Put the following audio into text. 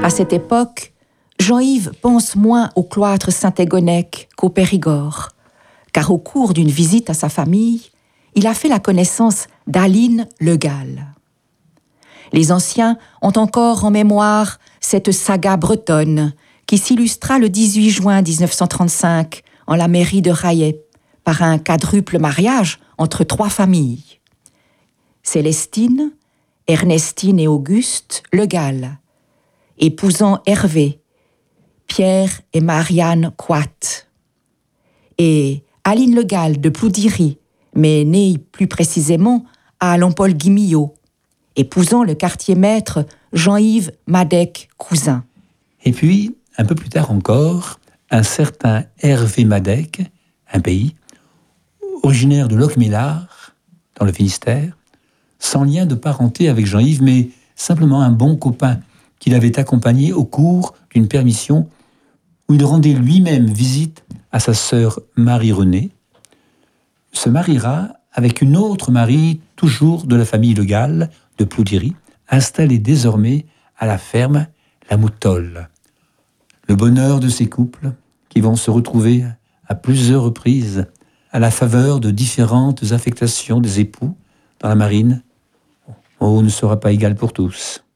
À cette époque, Jean-Yves pense moins au cloître Saint-Égonec qu'au Périgord, car au cours d'une visite à sa famille, il a fait la connaissance d'Aline Le Gall. Les anciens ont encore en mémoire cette saga bretonne qui s'illustra le 18 juin 1935 en la mairie de Raillet par un quadruple mariage entre 3 familles. Célestine, Ernestine et Auguste Le Gall, épousant Hervé, Pierre et Marianne Coite, et Aline Le Gall de Ploudiry, mais née plus précisément à Longpol-Guimillot, épousant le quartier-maître Jean-Yves Madec Cousin. Et puis, un peu plus tard encore, un certain Hervé Madec, un pays, originaire de Locmillard, dans le Finistère, sans lien de parenté avec Jean-Yves, mais simplement un bon copain qu'il avait accompagné au cours d'une permission où il rendait lui-même visite à sa sœur Marie-Renée, se mariera avec une autre Marie, toujours de la famille Le Gall, de Ploudiry, installée désormais à la ferme La Moutolle. Le bonheur de ces couples qui vont se retrouver à plusieurs reprises à la faveur de différentes affectations des époux dans la marine, ne sera pas égal pour tous.